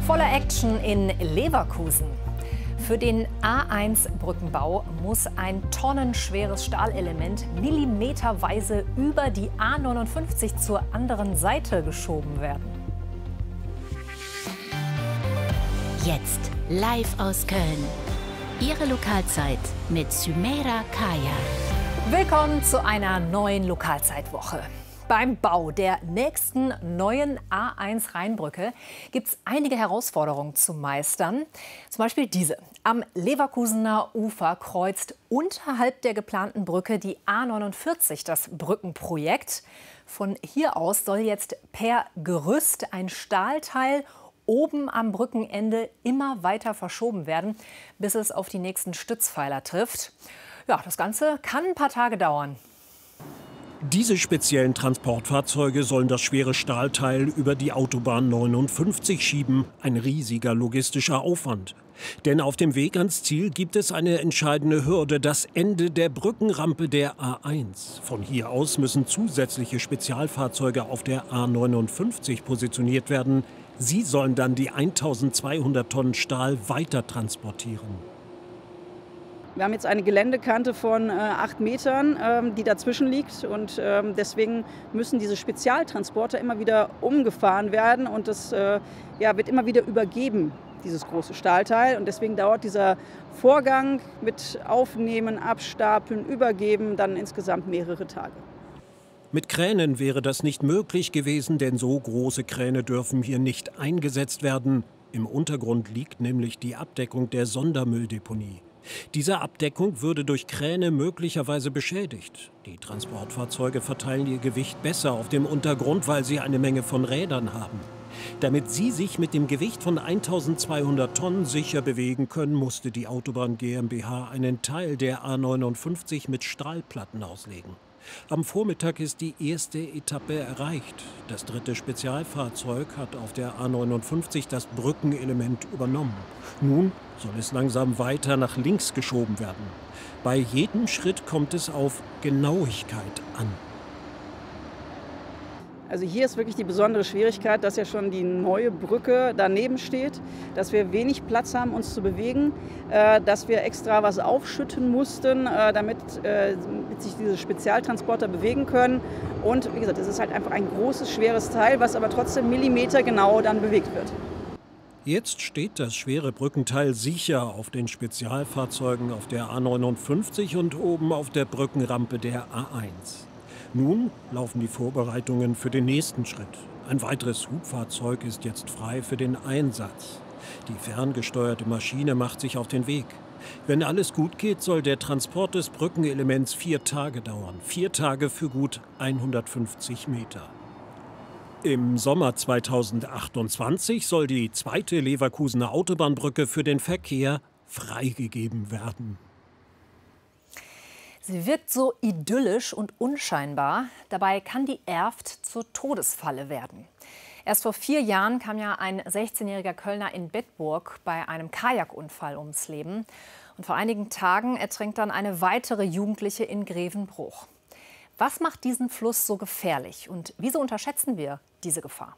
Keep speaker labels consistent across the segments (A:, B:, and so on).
A: Voller Action in Leverkusen. Für den A1-Brückenbau muss ein tonnenschweres Stahlelement millimeterweise über die A59 zur anderen Seite geschoben werden.
B: Jetzt live aus Köln. Ihre Lokalzeit mit Sümeira Kaya.
A: Willkommen zu einer neuen Lokalzeitwoche. Beim Bau der nächsten neuen A1 Rheinbrücke gibt es einige Herausforderungen zu meistern. Zum Beispiel diese. Am Leverkusener Ufer kreuzt unterhalb der geplanten Brücke die A49 das Brückenprojekt. Von hier aus soll jetzt per Gerüst ein Stahlteil oben am Brückenende immer weiter verschoben werden, bis es auf die nächsten Stützpfeiler trifft. Ja, das Ganze kann ein paar Tage dauern.
C: Diese speziellen Transportfahrzeuge sollen das schwere Stahlteil über die Autobahn 59 schieben. Ein riesiger logistischer Aufwand. Denn auf dem Weg ans Ziel gibt es eine entscheidende Hürde, das Ende der Brückenrampe der A1. Von hier aus müssen zusätzliche Spezialfahrzeuge auf der A59 positioniert werden. Sie sollen dann die 1200 Tonnen Stahl weiter transportieren.
D: Wir haben jetzt eine Geländekante von 8 Metern, die dazwischen liegt. Und deswegen müssen diese Spezialtransporter immer wieder umgefahren werden. Und das wird immer wieder übergeben, dieses große Stahlteil. Und deswegen dauert dieser Vorgang mit Aufnehmen, Abstapeln, Übergeben dann insgesamt mehrere Tage.
C: Mit Kränen wäre das nicht möglich gewesen, denn so große Kräne dürfen hier nicht eingesetzt werden. Im Untergrund liegt nämlich die Abdeckung der Sondermülldeponie. Diese Abdeckung würde durch Kräne möglicherweise beschädigt. Die Transportfahrzeuge verteilen ihr Gewicht besser auf dem Untergrund, weil sie eine Menge von Rädern haben. Damit sie sich mit dem Gewicht von 1200 Tonnen sicher bewegen können, musste die Autobahn GmbH einen Teil der A59 mit Stahlplatten auslegen. Am Vormittag ist die erste Etappe erreicht. Das dritte Spezialfahrzeug hat auf der A59 das Brückenelement übernommen. Nun soll es langsam weiter nach links geschoben werden. Bei jedem Schritt kommt es auf Genauigkeit an.
D: Also hier ist wirklich die besondere Schwierigkeit, dass ja schon die neue Brücke daneben steht, dass wir wenig Platz haben, uns zu bewegen, dass wir extra was aufschütten mussten, damit sich diese Spezialtransporter bewegen können. Und wie gesagt, es ist halt einfach ein großes, schweres Teil, was aber trotzdem millimetergenau dann bewegt wird.
C: Jetzt steht das schwere Brückenteil sicher auf den Spezialfahrzeugen auf der A59 und oben auf der Brückenrampe der A1. Nun laufen die Vorbereitungen für den nächsten Schritt. Ein weiteres Hubfahrzeug ist jetzt frei für den Einsatz. Die ferngesteuerte Maschine macht sich auf den Weg. Wenn alles gut geht, soll der Transport des Brückenelements 4 Tage dauern. 4 Tage für gut 150 Meter. Im Sommer 2028 soll die zweite Leverkusener Autobahnbrücke für den Verkehr freigegeben werden.
A: Sie wirkt so idyllisch und unscheinbar. Dabei kann die Erft zur Todesfalle werden. Erst vor 4 Jahren kam ja ein 16-jähriger Kölner in Bedburg bei einem Kajakunfall ums Leben. Und vor einigen Tagen ertrinkt dann eine weitere Jugendliche in Grevenbruch. Was macht diesen Fluss so gefährlich und wieso unterschätzen wir diese Gefahr?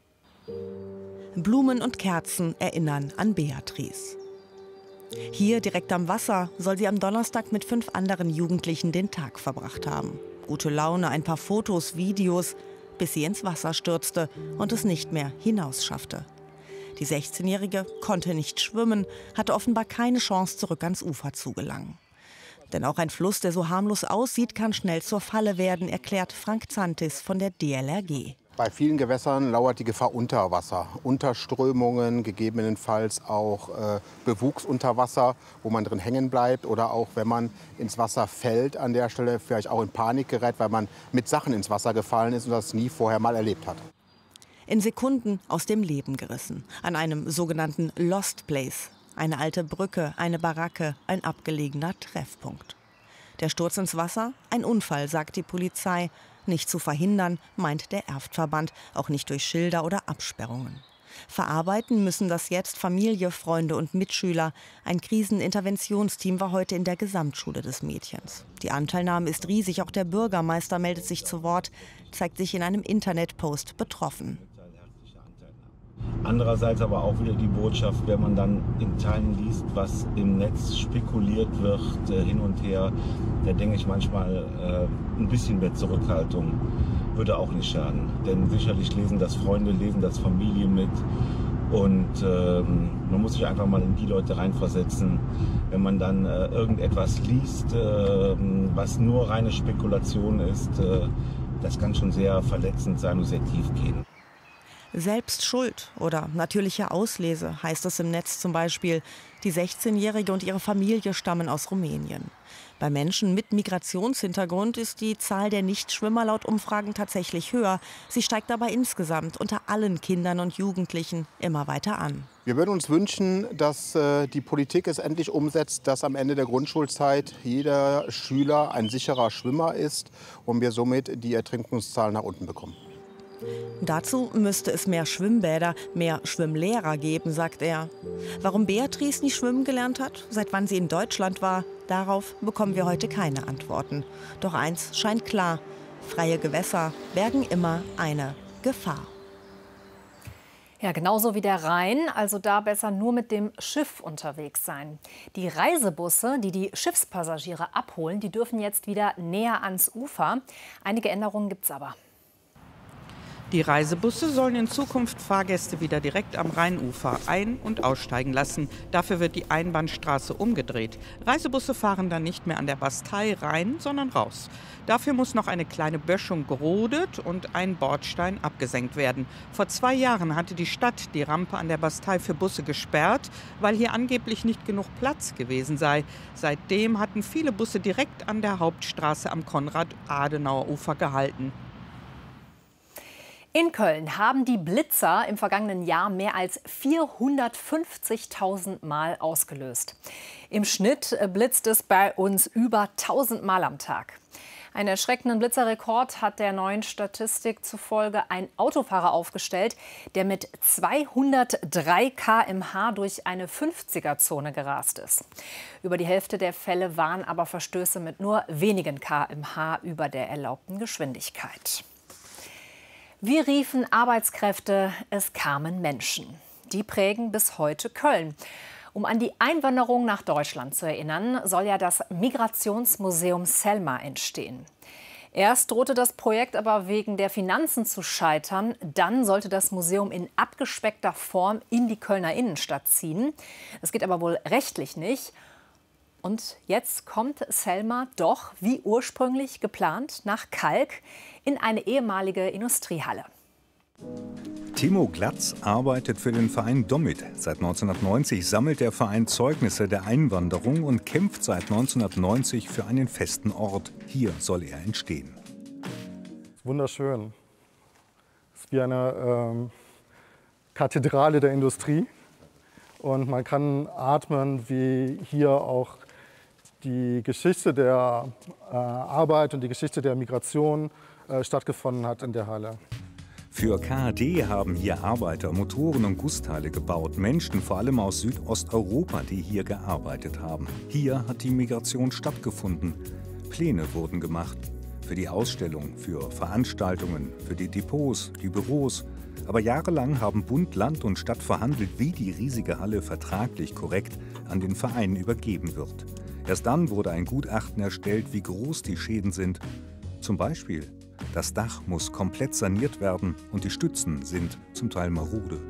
E: Blumen und Kerzen erinnern an Beatrice. Hier direkt am Wasser soll sie am Donnerstag mit 5 anderen Jugendlichen den Tag verbracht haben. Gute Laune, ein paar Fotos, Videos, bis sie ins Wasser stürzte und es nicht mehr hinaus schaffte. Die 16-Jährige konnte nicht schwimmen, hatte offenbar keine Chance, zurück ans Ufer zu gelangen. Denn auch ein Fluss, der so harmlos aussieht, kann schnell zur Falle werden, erklärt Frank Zantis von der DLRG.
F: Bei vielen Gewässern lauert die Gefahr unter Wasser. Unterströmungen, gegebenenfalls auch Bewuchs unter Wasser, wo man drin hängen bleibt. Oder auch, wenn man ins Wasser fällt, an der Stelle vielleicht auch in Panik gerät, weil man mit Sachen ins Wasser gefallen ist und das nie vorher mal erlebt hat.
E: In Sekunden aus dem Leben gerissen. An einem sogenannten Lost Place. Eine alte Brücke, eine Baracke, ein abgelegener Treffpunkt. Der Sturz ins Wasser? Ein Unfall, sagt die Polizei. Nicht zu verhindern, meint der Erftverband, auch nicht durch Schilder oder Absperrungen. Verarbeiten müssen das jetzt Familie, Freunde und Mitschüler. Ein Kriseninterventionsteam war heute in der Gesamtschule des Mädchens. Die Anteilnahme ist riesig, auch der Bürgermeister meldet sich zu Wort, zeigt sich in einem Internetpost betroffen.
G: Andererseits aber auch wieder die Botschaft, wenn man dann in Teilen liest, was im Netz spekuliert wird, hin und her, da denke ich manchmal, ein bisschen mehr Zurückhaltung würde auch nicht schaden. Denn sicherlich lesen das Freunde, lesen das Familie mit. Und man muss sich einfach mal in die Leute reinversetzen, wenn man dann irgendetwas liest, was nur reine Spekulation ist. Das kann schon sehr verletzend sein und sehr tief gehen.
E: Selbst Schuld oder natürliche Auslese heißt es im Netz zum Beispiel. Die 16-Jährige und ihre Familie stammen aus Rumänien. Bei Menschen mit Migrationshintergrund ist die Zahl der Nichtschwimmer laut Umfragen tatsächlich höher. Sie steigt aber insgesamt unter allen Kindern und Jugendlichen immer weiter an.
F: Wir würden uns wünschen, dass die Politik es endlich umsetzt, dass am Ende der Grundschulzeit jeder Schüler ein sicherer Schwimmer ist und wir somit die Ertrinkungszahlen nach unten bekommen.
E: Dazu müsste es mehr Schwimmbäder, mehr Schwimmlehrer geben, sagt er. Warum Beatrice nie schwimmen gelernt hat, seit wann sie in Deutschland war, darauf bekommen wir heute keine Antworten. Doch eins scheint klar: freie Gewässer bergen immer eine Gefahr.
A: Ja, genauso wie der Rhein, also da besser nur mit dem Schiff unterwegs sein. Die Reisebusse, die die Schiffspassagiere abholen, die dürfen jetzt wieder näher ans Ufer. Einige Änderungen gibt's aber.
H: Die Reisebusse sollen in Zukunft Fahrgäste wieder direkt am Rheinufer ein- und aussteigen lassen. Dafür wird die Einbahnstraße umgedreht. Reisebusse fahren dann nicht mehr an der Bastei rein, sondern raus. Dafür muss noch eine kleine Böschung gerodet und ein Bordstein abgesenkt werden. Vor 2 Jahren hatte die Stadt die Rampe an der Bastei für Busse gesperrt, weil hier angeblich nicht genug Platz gewesen sei. Seitdem hatten viele Busse direkt an der Hauptstraße am Konrad-Adenauer-Ufer gehalten.
A: In Köln haben die Blitzer im vergangenen Jahr mehr als 450.000 Mal ausgelöst. Im Schnitt blitzt es bei uns über 1.000 Mal am Tag. Einen erschreckenden Blitzerrekord hat der neuen Statistik zufolge ein Autofahrer aufgestellt, der mit 203 km/h durch eine 50er-Zone gerast ist. Über die Hälfte der Fälle waren aber Verstöße mit nur wenigen km/h über der erlaubten Geschwindigkeit. Wir riefen Arbeitskräfte, es kamen Menschen. Die prägen bis heute Köln. Um an die Einwanderung nach Deutschland zu erinnern, soll ja das Migrationsmuseum Selma entstehen. Erst drohte das Projekt aber wegen der Finanzen zu scheitern. Dann sollte das Museum in abgespeckter Form in die Kölner Innenstadt ziehen. Das geht aber wohl rechtlich nicht. Und jetzt kommt Selma doch, wie ursprünglich geplant, nach Kalk in eine ehemalige Industriehalle.
I: Timo Glatz arbeitet für den Verein Domit. Seit 1990 sammelt der Verein Zeugnisse der Einwanderung und kämpft seit 1990 für einen festen Ort. Hier soll er entstehen.
J: Wunderschön. Es ist wie eine Kathedrale der Industrie. Und man kann atmen, wie hier auch die Geschichte der Arbeit und die Geschichte der Migration stattgefunden hat in der Halle.
I: Für KAD haben hier Arbeiter Motoren und Gussteile gebaut. Menschen, vor allem aus Südosteuropa, die hier gearbeitet haben. Hier hat die Migration stattgefunden. Pläne wurden gemacht. Für die Ausstellung, für Veranstaltungen, für die Depots, die Büros. Aber jahrelang haben Bund, Land und Stadt verhandelt, wie die riesige Halle vertraglich korrekt an den Verein übergeben wird. Erst dann wurde ein Gutachten erstellt, wie groß die Schäden sind. Zum Beispiel: Das Dach muss komplett saniert werden und die Stützen sind zum Teil marode.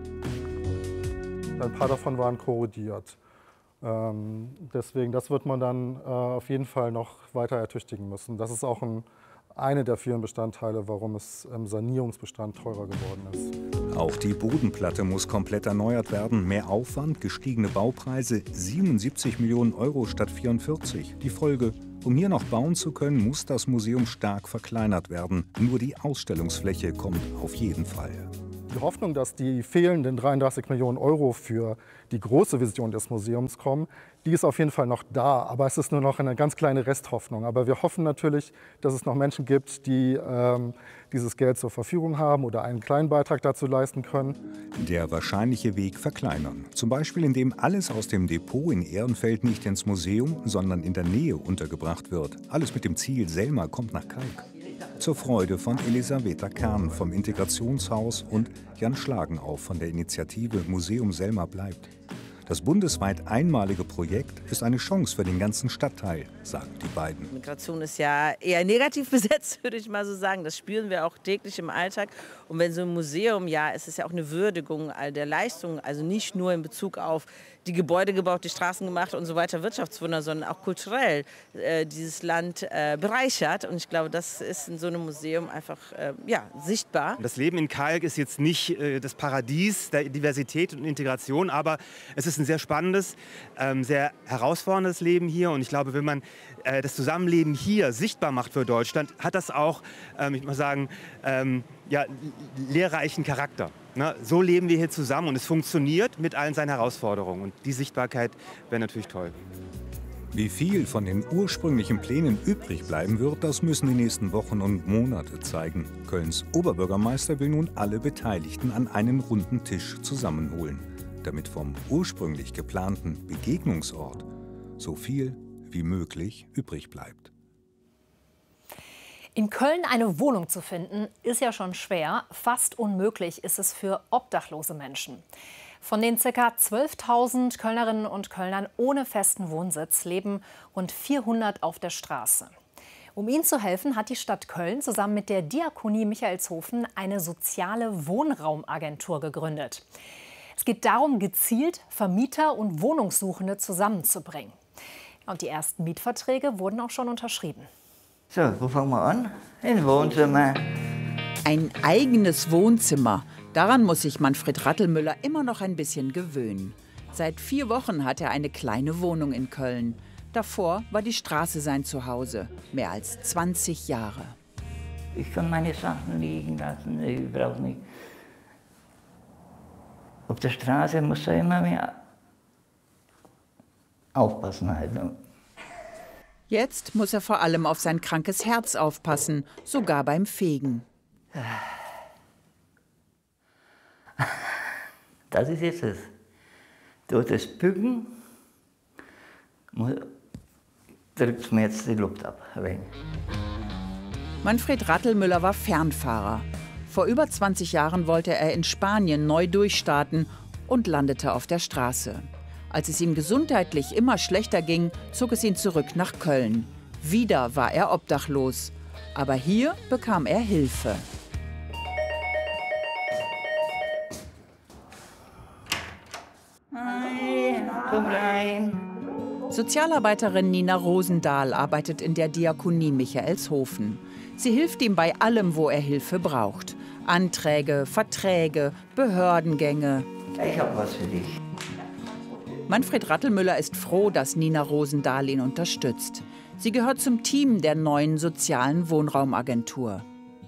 J: Ein paar davon waren korrodiert. Deswegen, das wird man dann auf jeden Fall noch weiter ertüchtigen müssen. Das ist auch eine der vielen Bestandteile, warum es im Sanierungsbestand teurer geworden ist.
I: Auch die Bodenplatte muss komplett erneuert werden. Mehr Aufwand, gestiegene Baupreise, 77 Millionen Euro statt 44. Die Folge: Um hier noch bauen zu können, muss das Museum stark verkleinert werden. Nur die Ausstellungsfläche kommt auf jeden Fall.
J: Die Hoffnung, dass die fehlenden 33 Millionen Euro für die große Vision des Museums kommen, die ist auf jeden Fall noch da. Aber es ist nur noch eine ganz kleine Resthoffnung. Aber wir hoffen natürlich, dass es noch Menschen gibt, die dieses Geld zur Verfügung haben oder einen kleinen Beitrag dazu leisten können.
I: Der wahrscheinliche Weg: verkleinern. Zum Beispiel, indem alles aus dem Depot in Ehrenfeld nicht ins Museum, sondern in der Nähe untergebracht wird. Alles mit dem Ziel: Selma kommt nach Kalk. Zur Freude von Elisaveta Kern vom Integrationshaus und Jan Schlagenauf von der Initiative Museum Selma bleibt. Das bundesweit einmalige Projekt ist eine Chance für den ganzen Stadtteil, sagen die beiden.
K: Migration ist ja eher negativ besetzt, würde ich mal so sagen. Das spüren wir auch täglich im Alltag. Und wenn so ein Museum, ja, es ist ja auch eine Würdigung all der Leistungen, also nicht nur in Bezug auf die Gebäude gebaut, die Straßen gemacht und so weiter, Wirtschaftswunder, sondern auch kulturell dieses Land bereichert. Und ich glaube, das ist in so einem Museum einfach sichtbar.
L: Das Leben in Kalk ist jetzt nicht das Paradies der Diversität und Integration, aber es ist ein sehr spannendes, sehr herausforderndes Leben hier. Und ich glaube, wenn man das Zusammenleben hier sichtbar macht für Deutschland, hat das auch, ich muss sagen, lehrreichen Charakter. Ne? So leben wir hier zusammen und es funktioniert mit allen seinen Herausforderungen. Und die Sichtbarkeit wäre natürlich toll.
I: Wie viel von den ursprünglichen Plänen übrig bleiben wird, das müssen die nächsten Wochen und Monate zeigen. Kölns Oberbürgermeister will nun alle Beteiligten an einen runden Tisch zusammenholen, damit vom ursprünglich geplanten Begegnungsort so viel wie möglich übrig bleibt.
A: In Köln eine Wohnung zu finden, ist ja schon schwer. Fast unmöglich ist es für obdachlose Menschen. Von den ca. 12.000 Kölnerinnen und Kölnern ohne festen Wohnsitz leben rund 400 auf der Straße. Um ihnen zu helfen, hat die Stadt Köln zusammen mit der Diakonie Michaelshofen eine soziale Wohnraumagentur gegründet. Es geht darum, gezielt Vermieter und Wohnungssuchende zusammenzubringen. Und die ersten Mietverträge wurden auch schon unterschrieben.
M: So, wo fangen wir an? Im Wohnzimmer.
H: Ein eigenes Wohnzimmer. Daran muss sich Manfred Rattelmüller immer noch ein bisschen gewöhnen. Seit 4 Wochen hat er eine kleine Wohnung in Köln. Davor war die Straße sein Zuhause. Mehr als 20 Jahre.
M: Ich kann meine Sachen liegen lassen, ich brauche nicht. Auf der Straße muss er immer mehr aufpassen halt.
H: Jetzt muss er vor allem auf sein krankes Herz aufpassen, sogar beim Fegen.
M: Das ist jetzt es. Durch das Bücken drückt es mir jetzt die Luft ab.
H: Manfred Rattelmüller war Fernfahrer. Vor über 20 Jahren wollte er in Spanien neu durchstarten und landete auf der Straße. Als es ihm gesundheitlich immer schlechter ging, zog es ihn zurück nach Köln. Wieder war er obdachlos. Aber hier bekam er Hilfe.
M: Komm rein.
H: Sozialarbeiterin Nina Rosendahl arbeitet in der Diakonie Michaelshofen. Sie hilft ihm bei allem, wo er Hilfe braucht. Anträge, Verträge, Behördengänge.
M: Ich habe was für dich.
H: Manfred Rattelmüller ist froh, dass Nina Rosendahl ihn unterstützt. Sie gehört zum Team der neuen sozialen Wohnraumagentur.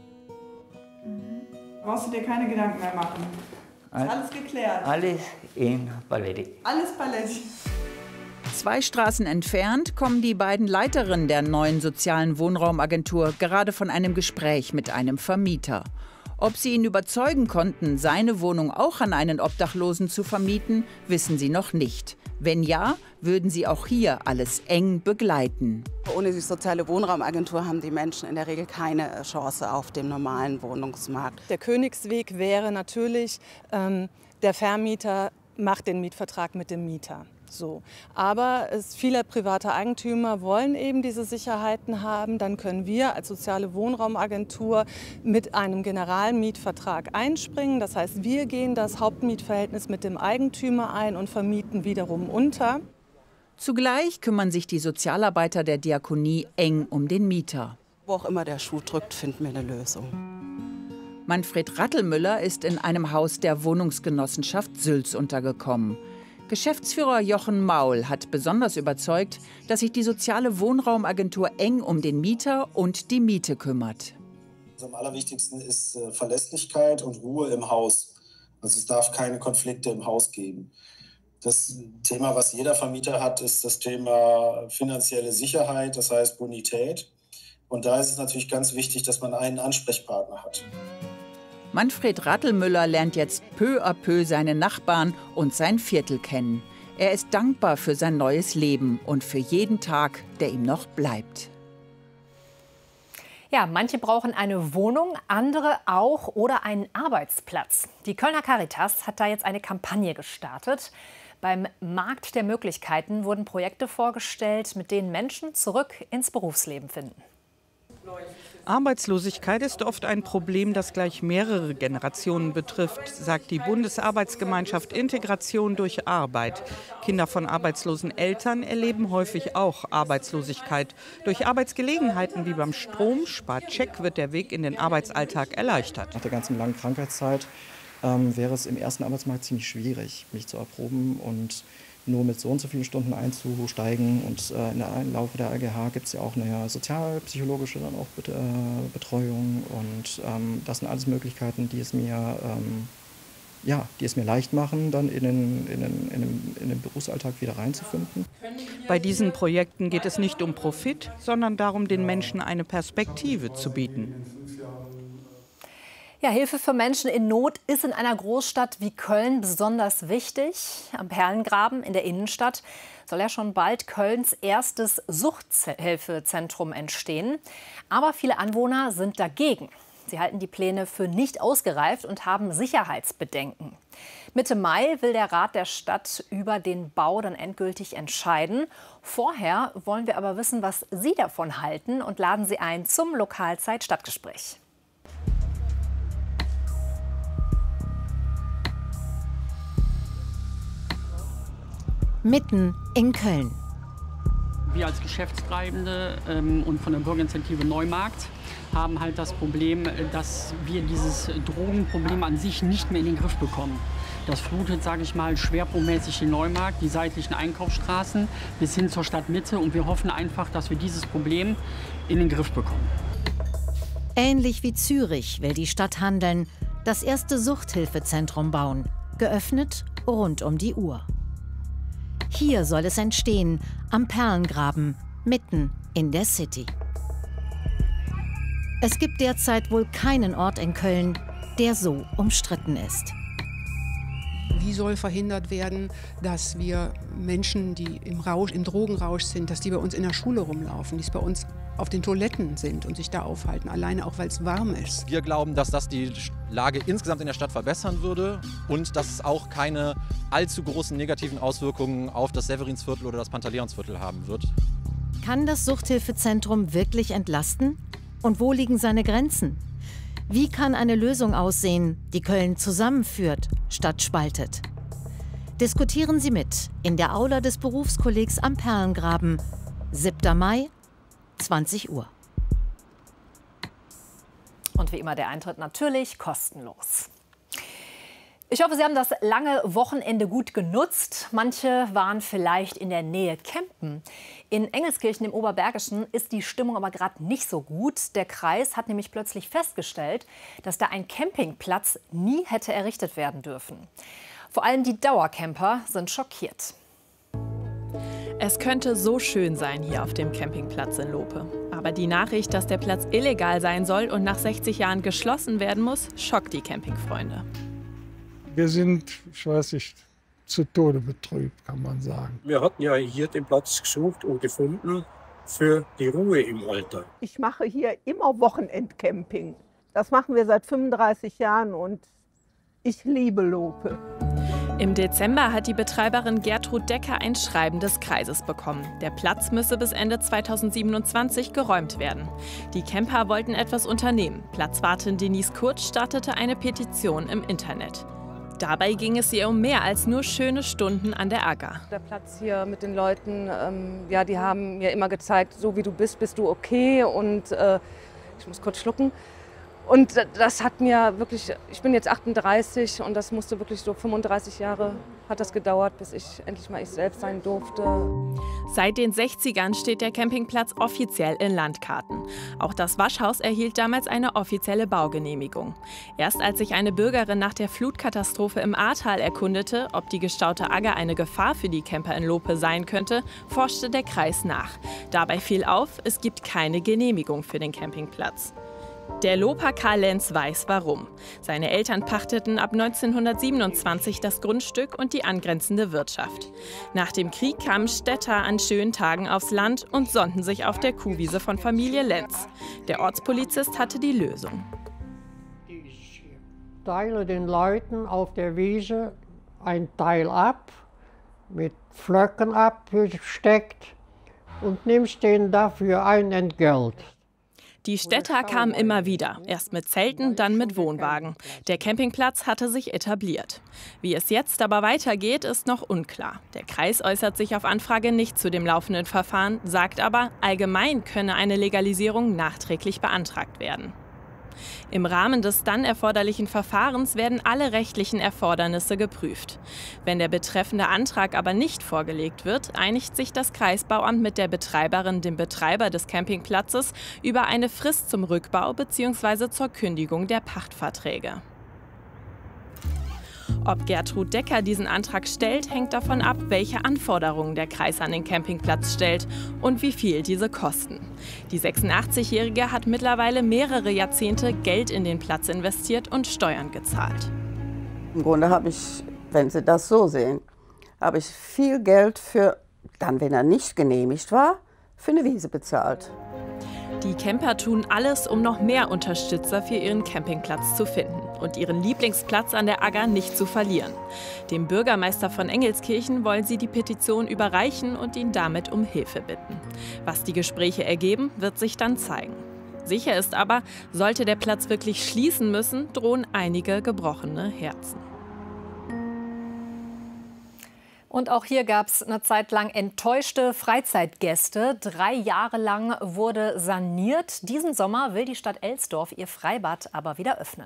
N: Brauchst du dir keine Gedanken mehr machen. Ist alles geklärt.
M: Alles in Paletti.
N: Alles Paletti.
H: 2 Straßen entfernt kommen die beiden Leiterinnen der neuen sozialen Wohnraumagentur gerade von einem Gespräch mit einem Vermieter. Ob sie ihn überzeugen konnten, seine Wohnung auch an einen Obdachlosen zu vermieten, wissen sie noch nicht. Wenn ja, würden sie auch hier alles eng begleiten.
O: Ohne die soziale Wohnraumagentur haben die Menschen in der Regel keine Chance auf dem normalen Wohnungsmarkt.
P: Der Königsweg wäre natürlich, der Vermieter macht den Mietvertrag mit dem Mieter. So. Aber viele private Eigentümer wollen eben diese Sicherheiten haben. Dann können wir als soziale Wohnraumagentur mit einem Generalmietvertrag einspringen. Das heißt, wir gehen das Hauptmietverhältnis mit dem Eigentümer ein und vermieten wiederum unter.
H: Zugleich kümmern sich die Sozialarbeiter der Diakonie eng um den Mieter.
O: Wo auch immer der Schuh drückt, finden wir eine Lösung.
H: Manfred Rattelmüller ist in einem Haus der Wohnungsgenossenschaft Sülz untergekommen. Geschäftsführer Jochen Maul hat besonders überzeugt, dass sich die soziale Wohnraumagentur eng um den Mieter und die Miete kümmert.
Q: Am allerwichtigsten ist Verlässlichkeit und Ruhe im Haus. Also es darf keine Konflikte im Haus geben. Das Thema, was jeder Vermieter hat, ist das Thema finanzielle Sicherheit, das heißt Bonität. Und da ist es natürlich ganz wichtig, dass man einen Ansprechpartner hat.
H: Manfred Rattelmüller lernt jetzt peu à peu seine Nachbarn und sein Viertel kennen. Er ist dankbar für sein neues Leben und für jeden Tag, der ihm noch bleibt.
A: Ja, manche brauchen eine Wohnung, andere auch oder einen Arbeitsplatz. Die Kölner Caritas hat da jetzt eine Kampagne gestartet. Beim Markt der Möglichkeiten wurden Projekte vorgestellt, mit denen Menschen zurück ins Berufsleben finden.
H: Arbeitslosigkeit ist oft ein Problem, das gleich mehrere Generationen betrifft, sagt die Bundesarbeitsgemeinschaft Integration durch Arbeit. Kinder von arbeitslosen Eltern erleben häufig auch Arbeitslosigkeit. Durch Arbeitsgelegenheiten wie beim Stromsparcheck wird der Weg in den Arbeitsalltag erleichtert.
R: Nach der ganzen langen Krankheitszeit wäre es im ersten Arbeitsmarkt ziemlich schwierig, mich zu erproben und nur mit so und so vielen Stunden einzusteigen. Und im Laufe der AGH gibt es ja auch eine sozialpsychologische dann auch Betreuung. Und das sind alles Möglichkeiten, die es mir leicht machen, dann in den Berufsalltag wieder reinzufinden.
H: Bei diesen Projekten geht es nicht um Profit, sondern darum, den Menschen eine Perspektive zu bieten.
A: Ja, Hilfe für Menschen in Not ist in einer Großstadt wie Köln besonders wichtig. Am Perlengraben in der Innenstadt soll ja schon bald Kölns erstes Suchthilfezentrum entstehen. Aber viele Anwohner sind dagegen. Sie halten die Pläne für nicht ausgereift und haben Sicherheitsbedenken. Mitte Mai will der Rat der Stadt über den Bau dann endgültig entscheiden. Vorher wollen wir aber wissen, was Sie davon halten und laden Sie ein zum Lokalzeit-Stadtgespräch.
B: Mitten in Köln.
S: Wir als Geschäftstreibende und von der Bürgerinitiative Neumarkt haben halt das Problem, dass wir dieses Drogenproblem an sich nicht mehr in den Griff bekommen. Das flutet, sage ich mal, schwerpunktmäßig den Neumarkt, die seitlichen Einkaufsstraßen bis hin zur Stadtmitte. Und wir hoffen einfach, dass wir dieses Problem in den Griff bekommen.
B: Ähnlich wie Zürich will die Stadt handeln, das erste Suchthilfezentrum bauen, geöffnet rund um die Uhr. Hier soll es entstehen, am Perlengraben, mitten in der City. Es gibt derzeit wohl keinen Ort in Köln, der so umstritten ist.
T: Wie soll verhindert werden, dass wir Menschen, die im Drogenrausch sind, dass die bei uns in der Schule rumlaufen, die bei uns auf den Toiletten sind und sich da aufhalten, alleine auch, weil es warm ist.
U: Wir glauben, dass das die Lage insgesamt in der Stadt verbessern würde und dass es auch keine allzu großen negativen Auswirkungen auf das Severinsviertel oder das Pantaleonsviertel haben wird.
B: Kann das Suchthilfezentrum wirklich entlasten? Und wo liegen seine Grenzen? Wie kann eine Lösung aussehen, die Köln zusammenführt, statt spaltet? Diskutieren Sie mit in der Aula des Berufskollegs am Perlengraben. 7. Mai, 20 Uhr.
A: Und wie immer der Eintritt natürlich kostenlos. Ich hoffe, Sie haben das lange Wochenende gut genutzt. Manche waren vielleicht in der Nähe campen. In Engelskirchen im Oberbergischen ist die Stimmung aber gerade nicht so gut. Der Kreis hat nämlich plötzlich festgestellt, dass da ein Campingplatz nie hätte errichtet werden dürfen. Vor allem die Dauercamper sind schockiert.
V: Es könnte so schön sein hier auf dem Campingplatz in Lope. Aber die Nachricht, dass der Platz illegal sein soll und nach 60 Jahren geschlossen werden muss, schockt die Campingfreunde.
W: Wir sind, ich weiß nicht, zu Tode betrübt, kann man sagen.
X: Wir hatten ja hier den Platz gesucht und gefunden für die Ruhe im Alter.
Y: Ich mache hier immer Wochenendcamping. Das machen wir seit 35 Jahren und ich liebe Lope.
V: Im Dezember hat die Betreiberin Gertrud Decker ein Schreiben des Kreises bekommen. Der Platz müsse bis Ende 2027 geräumt werden. Die Camper wollten etwas unternehmen. Platzwartin Denise Kurz startete eine Petition im Internet. Dabei ging es ihr um mehr als nur schöne Stunden an der Agger.
P: Der Platz hier mit den Leuten, die haben mir immer gezeigt, so wie du bist, bist du okay. Und ich muss kurz schlucken. Und das hat mir wirklich, ich bin jetzt 38 und das musste wirklich so 35 Jahre hat das gedauert, bis ich endlich mal ich selbst sein durfte.
V: Seit den 60ern steht der Campingplatz offiziell in Landkarten. Auch das Waschhaus erhielt damals eine offizielle Baugenehmigung. Erst als sich eine Bürgerin nach der Flutkatastrophe im Ahrtal erkundete, ob die gestaute Agger eine Gefahr für die Camper in Lope sein könnte, forschte der Kreis nach. Dabei fiel auf, es gibt keine Genehmigung für den Campingplatz. Der Loper Karl Lenz weiß warum. Seine Eltern pachteten ab 1927 das Grundstück und die angrenzende Wirtschaft. Nach dem Krieg kamen Städter an schönen Tagen aufs Land und sonnten sich auf der Kuhwiese von Familie Lenz. Der Ortspolizist hatte die Lösung.
C: Teile den Leuten auf der Wiese ein Teil ab, mit Pflöcken abgesteckt und nimmst denen dafür ein Entgelt.
V: Die Städter kamen immer wieder, erst mit Zelten, dann mit Wohnwagen. Der Campingplatz hatte sich etabliert. Wie es jetzt aber weitergeht, ist noch unklar. Der Kreis äußert sich auf Anfrage nicht zu dem laufenden Verfahren, sagt aber, allgemein könne eine Legalisierung nachträglich beantragt werden. Im Rahmen des dann erforderlichen Verfahrens werden alle rechtlichen Erfordernisse geprüft. Wenn der betreffende Antrag aber nicht vorgelegt wird, einigt sich das Kreisbauamt mit der Betreiberin, dem Betreiber des Campingplatzes, über eine Frist zum Rückbau bzw. zur Kündigung der Pachtverträge. Ob Gertrud Decker diesen Antrag stellt, hängt davon ab, welche Anforderungen der Kreis an den Campingplatz stellt und wie viel diese kosten. Die 86-Jährige hat mittlerweile mehrere Jahrzehnte Geld in den Platz investiert und Steuern gezahlt.
D: Im Grunde habe ich, wenn Sie das so sehen, habe ich viel Geld für, dann wenn er nicht genehmigt war, für eine Wiese bezahlt.
V: Die Camper tun alles, um noch mehr Unterstützer für ihren Campingplatz zu finden und ihren Lieblingsplatz an der Agger nicht zu verlieren. Dem Bürgermeister von Engelskirchen wollen sie die Petition überreichen und ihn damit um Hilfe bitten. Was die Gespräche ergeben, wird sich dann zeigen. Sicher ist aber, sollte der Platz wirklich schließen müssen, drohen einige gebrochene Herzen.
A: Und auch hier gab es eine Zeit lang enttäuschte Freizeitgäste. 3 Jahre lang wurde saniert. Diesen Sommer will die Stadt Elsdorf ihr Freibad aber wieder öffnen.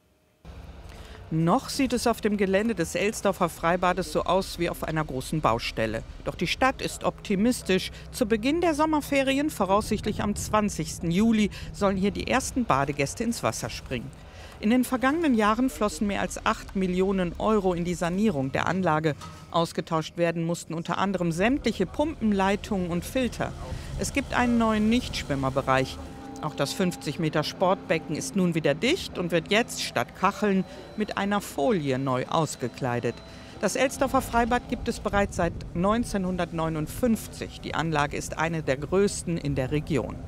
H: Noch sieht es auf dem Gelände des Elsdorfer Freibades so aus wie auf einer großen Baustelle. Doch die Stadt ist optimistisch. Zu Beginn der Sommerferien, voraussichtlich am 20. Juli, sollen hier die ersten Badegäste ins Wasser springen. In den vergangenen Jahren flossen mehr als 8 Millionen Euro in die Sanierung der Anlage. Ausgetauscht werden mussten unter anderem sämtliche Pumpen, Leitungen und Filter. Es gibt einen neuen Nichtschwimmerbereich. Auch das 50 Meter Sportbecken ist nun wieder dicht und wird jetzt statt Kacheln mit einer Folie neu ausgekleidet. Das Elsdorfer Freibad gibt es bereits seit 1959. Die Anlage ist eine der größten in der Region.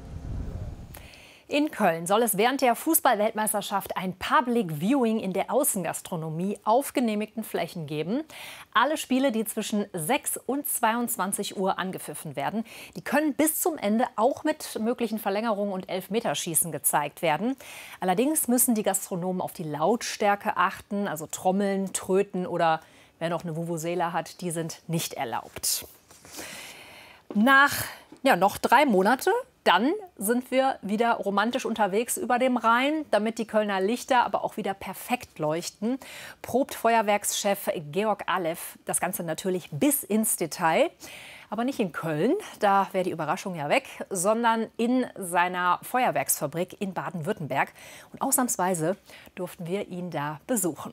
A: In Köln soll es während der Fußball-Weltmeisterschaft ein Public Viewing in der Außengastronomie auf genehmigten Flächen geben. Alle Spiele, die zwischen 6 und 22 Uhr angepfiffen werden, die können bis zum Ende auch mit möglichen Verlängerungen und Elfmeterschießen gezeigt werden. Allerdings müssen die Gastronomen auf die Lautstärke achten, also Trommeln, Tröten oder wer noch eine Vuvuzela hat, die sind nicht erlaubt. Nach noch 3 Monate. Dann sind wir wieder romantisch unterwegs über dem Rhein, damit die Kölner Lichter aber auch wieder perfekt leuchten. Probt Feuerwerkschef Georg Alev das Ganze natürlich bis ins Detail. Aber nicht in Köln, da wäre die Überraschung ja weg, sondern in seiner Feuerwerksfabrik in Baden-Württemberg. Und ausnahmsweise durften wir ihn da besuchen.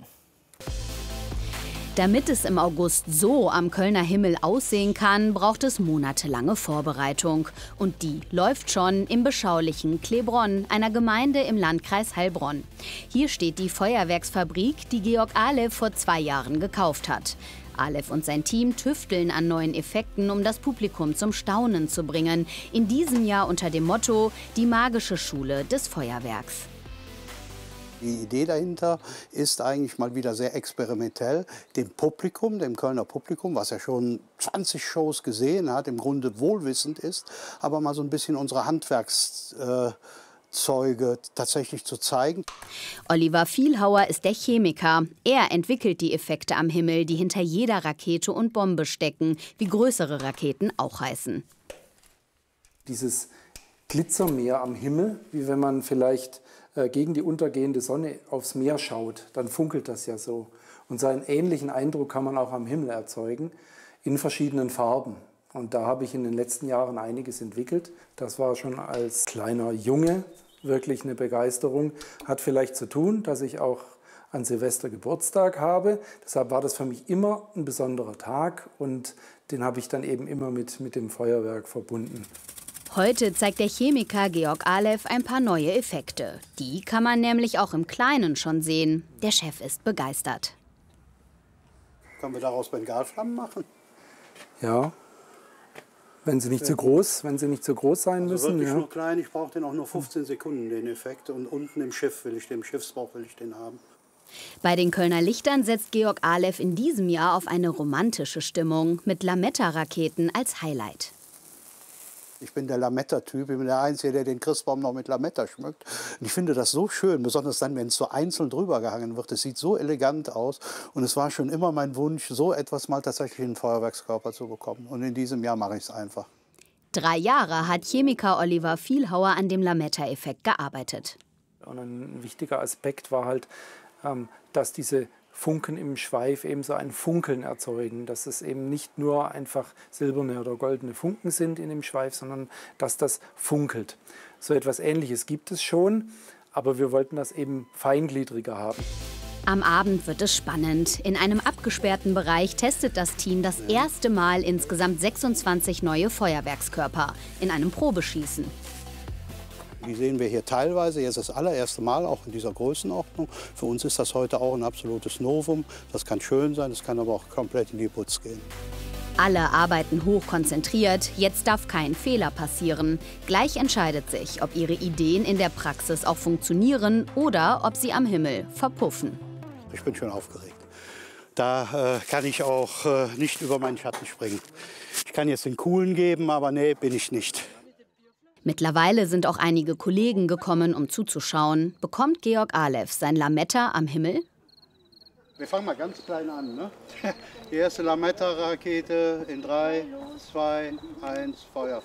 E: Damit es im August so am Kölner Himmel aussehen kann, braucht es monatelange Vorbereitung. Und die läuft schon im beschaulichen Klebronn, einer Gemeinde im Landkreis Heilbronn. Hier steht die Feuerwerksfabrik, die Georg Alev vor 2 Jahren gekauft hat. Alev und sein Team tüfteln an neuen Effekten, um das Publikum zum Staunen zu bringen. In diesem Jahr unter dem Motto „Die magische Schule des Feuerwerks“.
F: Die Idee dahinter ist eigentlich mal wieder sehr experimentell, dem Publikum, dem Kölner Publikum, was ja schon 20 Shows gesehen hat, im Grunde wohlwissend ist, aber mal so ein bisschen unsere Handwerkszeuge tatsächlich zu zeigen.
E: Oliver Vielhauer ist der Chemiker. Er entwickelt die Effekte am Himmel, die hinter jeder Rakete und Bombe stecken, wie größere Raketen auch heißen.
G: Dieses Glitzermeer am Himmel, wie wenn man vielleicht gegen die untergehende Sonne aufs Meer schaut, dann funkelt das ja so. Und so einen ähnlichen Eindruck kann man auch am Himmel erzeugen, in verschiedenen Farben. Und da habe ich in den letzten Jahren einiges entwickelt. Das war schon als kleiner Junge wirklich eine Begeisterung. Hat vielleicht zu tun, dass ich auch an Silvester Geburtstag habe. Deshalb war das für mich immer ein besonderer Tag und den habe ich dann eben immer mit dem Feuerwerk verbunden.
E: Heute zeigt der Chemiker Georg Alev ein paar neue Effekte. Die kann man nämlich auch im Kleinen schon sehen. Der Chef ist begeistert.
F: Können wir daraus Bengalflammen machen?
G: Ja, wenn sie nicht zu groß sein müssen.
F: Wirklich
G: ja.
F: nur klein, ich brauche den auch nur 15 Sekunden, den Effekt. Und unten im Schiff im Schiffsbauch will ich den haben.
E: Bei den Kölner Lichtern setzt Georg Alev in diesem Jahr auf eine romantische Stimmung mit Lametta-Raketen als Highlight.
F: Ich bin der Lametta-Typ, ich bin der Einzige, der den Christbaum noch mit Lametta schmückt. Und ich finde das so schön, besonders dann, wenn es so einzeln drüber gehangen wird. Es sieht so elegant aus. Und es war schon immer mein Wunsch, so etwas mal tatsächlich in den Feuerwerkskörper zu bekommen. Und in diesem Jahr mache ich es einfach.
E: 3 Jahre hat Chemiker Oliver Vielhauer an dem Lametta-Effekt gearbeitet.
G: Und ein wichtiger Aspekt war halt, dass diese Funken im Schweif eben so ein Funkeln erzeugen, dass es eben nicht nur einfach silberne oder goldene Funken sind in dem Schweif, sondern dass das funkelt. So etwas Ähnliches gibt es schon, aber wir wollten das eben feingliedriger haben.
E: Am Abend wird es spannend. In einem abgesperrten Bereich testet das Team das erste Mal insgesamt 26 neue Feuerwerkskörper in einem Probeschießen.
F: Die sehen wir hier teilweise, jetzt das allererste Mal, auch in dieser Größenordnung. Für uns ist das heute auch ein absolutes Novum. Das kann schön sein, das kann aber auch komplett in die Putz gehen.
E: Alle arbeiten hoch konzentriert, jetzt darf kein Fehler passieren. Gleich entscheidet sich, ob ihre Ideen in der Praxis auch funktionieren oder ob sie am Himmel verpuffen.
F: Ich bin schon aufgeregt. Da kann ich auch nicht über meinen Schatten springen. Ich kann jetzt den Coolen geben, aber nee, bin ich nicht.
E: Mittlerweile sind auch einige Kollegen gekommen, um zuzuschauen. Bekommt Georg Alev sein Lametta am Himmel?
F: Wir fangen mal ganz klein an. Ne? Die erste Lametta-Rakete in 3, 2, 1, Feuer.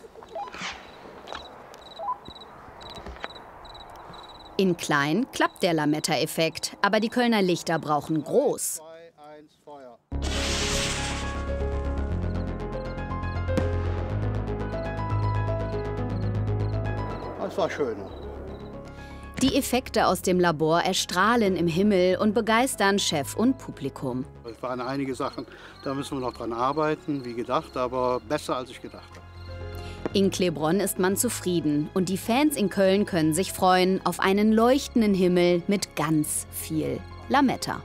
E: In klein klappt der Lametta-Effekt, aber die Kölner Lichter brauchen groß.
F: 2, 1, Feuer. Das war schön.
E: Die Effekte aus dem Labor erstrahlen im Himmel und begeistern Chef und Publikum.
F: Es waren einige Sachen, da müssen wir noch dran arbeiten, wie gedacht, aber besser als ich gedacht habe.
E: In Klebronn ist man zufrieden und die Fans in Köln können sich freuen auf einen leuchtenden Himmel mit ganz viel Lametta.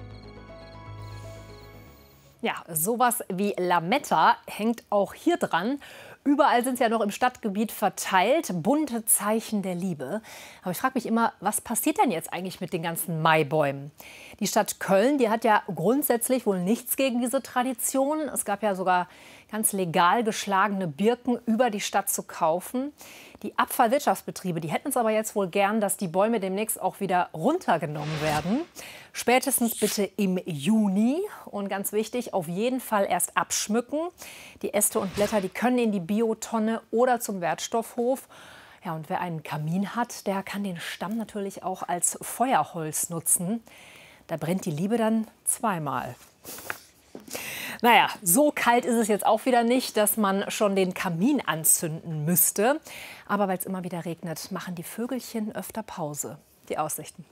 A: Ja, sowas wie Lametta hängt auch hier dran. Überall sind sie ja noch im Stadtgebiet verteilt, bunte Zeichen der Liebe. Aber ich frage mich immer, was passiert denn jetzt eigentlich mit den ganzen Maibäumen? Die Stadt Köln, die hat ja grundsätzlich wohl nichts gegen diese Tradition. Es gab ja sogar ganz legal geschlagene Birken über die Stadt zu kaufen. Die Abfallwirtschaftsbetriebe, die hätten es aber jetzt wohl gern, dass die Bäume demnächst auch wieder runtergenommen werden. Spätestens bitte im Juni. Und ganz wichtig, auf jeden Fall erst abschmücken. Die Äste und Blätter, die können in die Biotonne oder zum Wertstoffhof. Ja, und wer einen Kamin hat, der kann den Stamm natürlich auch als Feuerholz nutzen. Da brennt die Liebe dann zweimal. Naja, so kalt ist es jetzt auch wieder nicht, dass man schon den Kamin anzünden müsste. Aber weil es immer wieder regnet, machen die Vögelchen öfter Pause. Die Aussichten.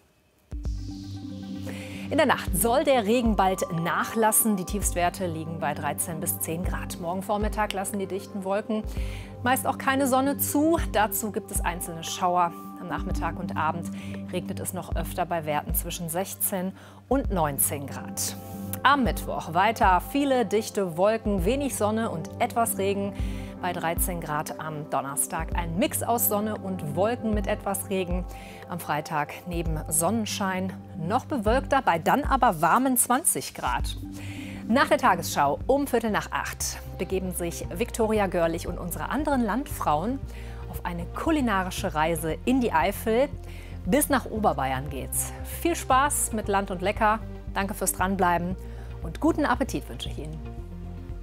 A: In der Nacht soll der Regen bald nachlassen. Die Tiefstwerte liegen bei 13 bis 10 Grad. Morgen Vormittag lassen die dichten Wolken meist auch keine Sonne zu. Dazu gibt es einzelne Schauer. Am Nachmittag und Abend regnet es noch öfter bei Werten zwischen 16 und 19 Grad. Am Mittwoch weiter viele dichte Wolken, wenig Sonne und etwas Regen. Bei 13 Grad am Donnerstag ein Mix aus Sonne und Wolken mit etwas Regen. Am Freitag neben Sonnenschein noch bewölkter, bei dann aber warmen 20 Grad. Nach der Tagesschau um 7:45 begeben sich Viktoria Görlich und unsere anderen Landfrauen auf eine kulinarische Reise in die Eifel. Bis nach Oberbayern geht's. Viel Spaß mit Land und Lecker. Danke fürs Dranbleiben und guten Appetit wünsche ich Ihnen.